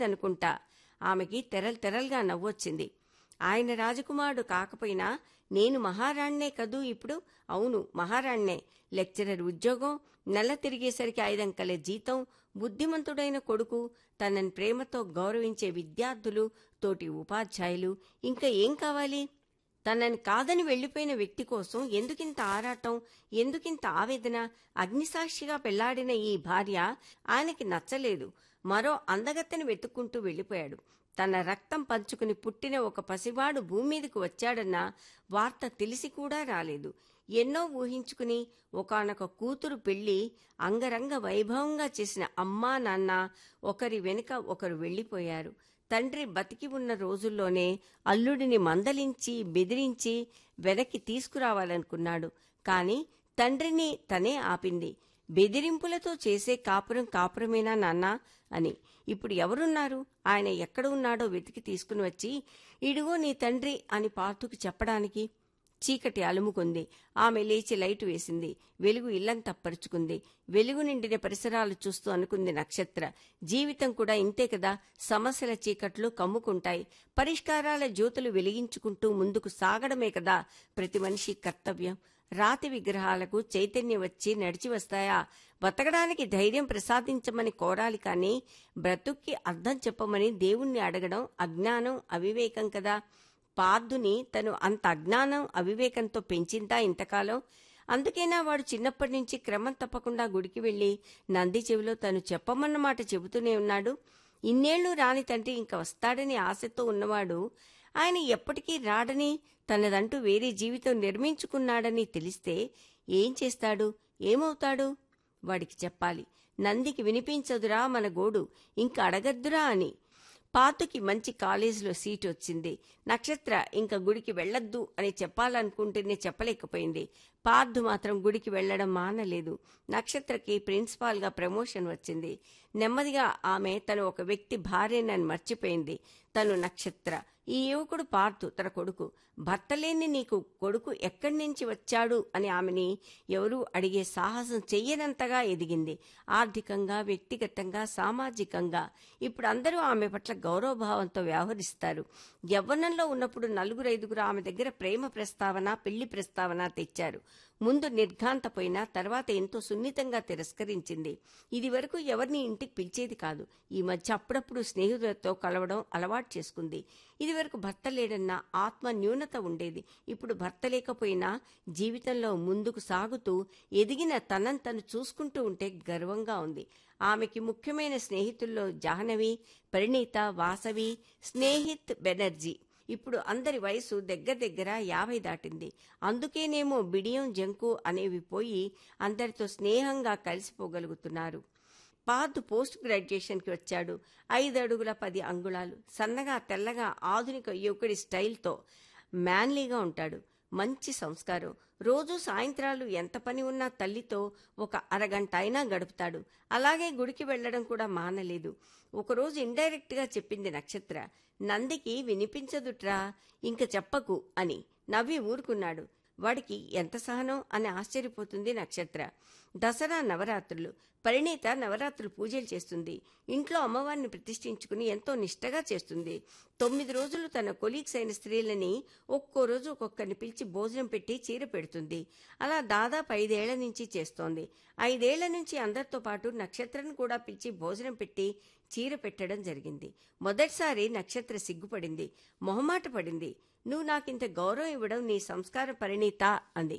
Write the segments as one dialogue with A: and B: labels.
A: రాలేదనుకుంటా. ఆమెకి తెరలుగా నవ్వొచ్చింది. ఆయన రాజకుమారుడు కాకపోయినా నేను మహారాణ్ణే కదూ ఇప్పుడు. అవును, మహారాణ్ణే. లెక్చరర్ ఉద్యోగం, నెల తిరిగేసరికి 5 అంకెల జీతం, బుద్ధిమంతుడైన కొడుకు, తనని ప్రేమతో గౌరవించే విద్యార్థులు, తోటి ఉపాధ్యాయులు, ఇంకా ఏం కావాలి? తనని కాదని వెళ్లిపోయిన వ్యక్తి కోసం ఎందుకింత ఆరాటం, ఎందుకింత ఆవేదన? అగ్నిసాక్షిగా పెళ్లాడిన ఈ భార్య ఆయనకి నచ్చలేదు. మరో అందగత్తెని వెతుక్కుంటూ వెళ్లిపోయాడు. తన రక్తం పంచుకుని పుట్టిన ఒక పసివాడు భూమ్మీదకు వచ్చాడన్న వార్త తెలిసి కూడా రాలేదు. ఎన్నో ఊహించుకుని ఒకానొక కూతురు పెళ్లి అంగరంగ వైభవంగా చేసిన అమ్మా నాన్న ఒకరి వెనుక ఒకరు వెళ్లిపోయారు. తండ్రి బతికి ఉన్న రోజుల్లోనే అల్లుడిని మందలించి బెదిరించి వెనక్కి తీసుకురావాలనుకున్నాడు. కాని తండ్రిని తనే ఆపింది. బెదిరింపులతో చేసే కాపురం కాపురమేనా నాన్నా అని. ఇప్పుడు ఎవరున్నారు? ఆయన ఎక్కడ ఉన్నాడో వెతికి తీసుకుని వచ్చి, ఇడుగో నీ తండ్రి అని పార్థుకు చెప్పడానికి. చీకటి అలుముకుంది. ఆమె లేచి లైటు వేసింది. వెలుగు ఇల్లంతా పరుచుకుంది. వెలుగు నిండిన పరిసరాలు చూస్తూ అనుకుంది నక్షత్ర. జీవితం కూడా ఇంతే కదా, సమస్యల చీకట్లు కమ్ముకుంటాయి. పరిష్కారాల జ్యోతులు వెలిగించుకుంటూ ముందుకు సాగడమే కదా ప్రతి మనిషి కర్తవ్యం. రాతి విగ్రహాలకు చైతన్యం వచ్చి నడిచి వస్తాయా? బతకడానికి ధైర్యం ప్రసాదించమని కోరాలి కానీ బ్రతుక్కి అర్థం చెప్పమని దేవుణ్ణి అడగడం అజ్ఞానం, అవివేకం కదా. పార్థుని తను అంత అజ్ఞానం, అవివేకంతో పెంచిందా ఇంతకాలం? అందుకేనా వాడు చిన్నప్పటి నుంచి క్రమం తప్పకుండా గుడికి వెళ్లి నంది చెవిలో తను చెప్పమన్న మాట చెబుతూనే ఉన్నాడు. ఇన్నేళ్లు రాని తండ్రి ఇంక వస్తాడని ఆశతో ఉన్నవాడు ఆయన ఎప్పటికీ రాడని, తనదంటూ వేరే జీవితం నిర్మించుకున్నాడని తెలిస్తే ఏం చేస్తాడు? ఏమవుతాడు? వాడికి చెప్పాలి. నందికి వినిపించదురా మన గోడు, ఇంక అడగద్దురా అని. పార్థుకి మంచి కాలేజీలో సీటు వచ్చింది. నక్షత్ర ఇంక గుడికి వెళ్లొద్దు అని చెప్పాలనుకుంటేనే చెప్పలేకపోయింది. పార్థు మాత్రం గుడికి వెళ్లడం మానలేదు. నక్షత్రకి ప్రిన్సిపాల్గా ప్రమోషన్ వచ్చింది. నెమ్మదిగా ఆమె తను ఒక వ్యక్తి భార్యనని మర్చిపోయింది. తను నక్షత్ర. ఈ యువకుడు పార్థు, తన కొడుకు. భర్తలేని నీకు కొడుకు ఎక్కడి నుంచి వచ్చాడు అని ఆమెని ఎవరూ అడిగే సాహసం చెయ్యనంతగా ఎదిగింది. ఆర్థికంగా, వ్యక్తిగతంగా, సామాజికంగా. ఇప్పుడు అందరూ ఆమె పట్ల గౌరవభావంతో వ్యవహరిస్తారు. యవ్వనంలో ఉన్నప్పుడు 4-5 ఆమె దగ్గర ప్రేమ ప్రస్తావన, పెళ్లి ప్రస్తావన తెచ్చారు. ముందు నిర్ఘాంతపోయినా తర్వాత ఎంతో సున్నితంగా తిరస్కరించింది. ఇది వరకు ఎవరిని ఇంటికి పిలిచేది కాదు. ఈ మధ్య అప్పుడప్పుడు స్నేహితులతో కలవడం అలవాటు చేసుకుంది. ఇది వరకు భర్త లేడన్న ఆత్మ న్యూనత ఉండేది. ఇప్పుడు భర్త లేకపోయినా జీవితంలో ముందుకు సాగుతూ ఎదిగిన తనను తను చూసుకుంటూ ఉంటే గర్వంగా ఉంది. ఆమెకి ముఖ్యమైన స్నేహితుల్లో జాహ్నవి, పరిణీత, వాసవి, స్నేహిత్ బెనర్జీ. ఇప్పుడు అందరి వయసు దగ్గర 50 దాటింది. అందుకేనేమో బిడియం, జంకు అనేవి పోయి అందరితో స్నేహంగా కలిసిపోగలుగుతున్నారు. పార్థు పోస్ట్ గ్రాడ్యుయేషన్కి వచ్చాడు. 5 అడుగుల 10 అంగుళాలు, సన్నగా తెల్లగా, ఆధునిక యువకుడి స్టైల్తో మ్యాన్లీగా ఉంటాడు. మంచి సంస్కారం. రోజు సాయంత్రాలు ఎంత పని ఉన్నా తల్లితో ఒక అరగంట అయినా గడుపుతాడు. అలాగే గుడికి వెళ్లడం కూడా మానలేదు. ఒకరోజు ఇండైరెక్ట్గా చెప్పింది నక్షత్ర, నందికి వినిపించదుట్రా, ఇంక చెప్పకు అని. నవ్వి ఊరుకున్నాడు. వాడికి ఎంత సహనం అని ఆశ్చర్యపోతుంది నక్షత్ర. దసరా నవరాత్రులు. పరిణీత నవరాత్రులు పూజలు చేస్తుంది. ఇంట్లో అమ్మవారిని ప్రతిష్ఠించుకుని ఎంతో నిష్టగా చేస్తుంది. 9 రోజులు తన కొలీగ్స్ అయిన స్త్రీలని ఒక్కో రోజు ఒక్కొక్కరిని పిలిచి భోజనం పెట్టి చీర పెడుతుంది. అలా దాదాపు 5 ఏళ్ల నుంచి చేస్తోంది. 5 ఏళ్ల నుంచి అందరితో పాటు నక్షత్రను కూడా పిలిచి భోజనం పెట్టి చీర పెట్టడం జరిగింది. మొదటిసారి నక్షత్ర సిగ్గుపడింది, మొహమాట పడింది. నువ్వు నాకింత గౌరవం ఇవ్వడం నీ సంస్కార పరిణీత అంది.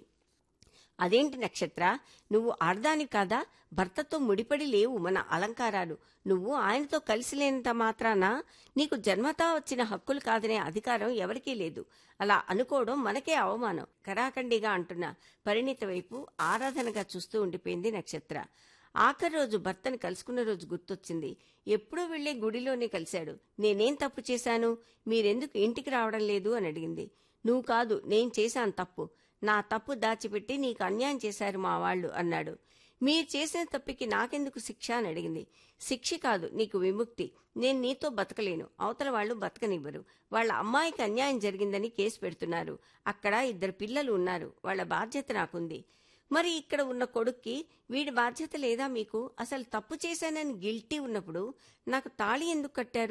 A: అదేంటి నక్షత్ర, నువ్వు ఆడదాని కాదా? భర్తతో ముడిపడి లేవు మన అలంకారాలు. నువ్వు ఆయనతో కలిసి లేనంత మాత్రాన నీకు జన్మతా వచ్చిన హక్కులు కాదనే అధికారం ఎవరికీ లేదు. అలా అనుకోవడం మనకే అవమానం. కరాఖండిగా అంటున్న పరిణీత వైపు ఆరాధనగా చూస్తూ ఉండిపోయింది నక్షత్ర. ఆఖరి రోజు భర్తను కలుసుకున్న రోజు గుర్తొచ్చింది. ఎప్పుడూ వెళ్లే గుడిలోనే కలిశాడు. నేనేం తప్పు చేశాను? మీరెందుకు ఇంటికి రావడం లేదు అని అడిగింది. నువ్వు కాదు, నేను చేశాను తప్పు. నా తప్పు దాచిపెట్టి నీకు అన్యాయం చేశారు మా వాళ్ళు అన్నాడు. మీరు చేసిన తప్పికి నాకెందుకు శిక్ష అని అడిగింది. శిక్ష కాదు, నీకు విముక్తి. నేను నీతో బతకలేను, అవతల వాళ్ళు బతకనివ్వరు. వాళ్ళ అమ్మాయికి అన్యాయం జరిగిందని కేసు పెడుతున్నారు. అక్కడ 2 పిల్లలు ఉన్నారు, వాళ్ళ బాధ్యత నాకుంది. మరి ఇక్కడ ఉన్న కొడుక్కి వీడి బాధ్యత లేదా మీకు? అసలు తప్పు చేశానని గిల్టీ ఉన్నప్పుడు నాకు తాళి ఎందుకు కట్టారు?